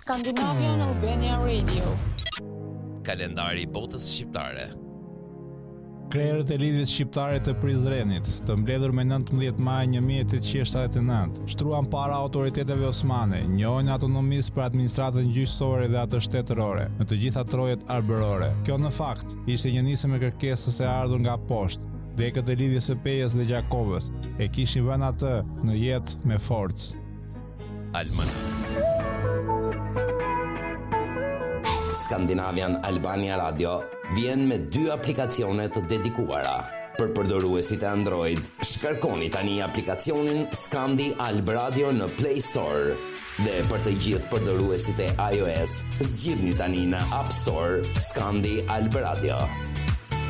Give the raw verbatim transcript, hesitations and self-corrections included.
Scandinavian Albania Radio. Kalendari i botës shqiptare. Krerët e lidhjes shqiptare të Prizrenit, të mbledhur me nëntëmbëdhjetë maj një mijë e tetëqind e shtatëdhjetë e nëntë, shtruan para autoriteteve osmane, njohin autonomisë për administratën gjyqësore dhe atë shtetërore, në të gjitha trojet arbërore. Kjo në fakt ishte një nisëm e kërkesës e ardhur nga poshtë. Dekët e lidhjes së Pejës dhe Gjakovës e kishin vënë atë në jetë me forcë. Almanak. Scandinavian Albania Radio vjen me dy aplikacione të dedikuara. Për përdoruesit e Android, shkarkoni tani aplikacionin Scandi Alb Radio në Play Store. Dhe për të gjithë përdoruesit e iOS, zgjidhni tani në App Store Scandi Alb Radio.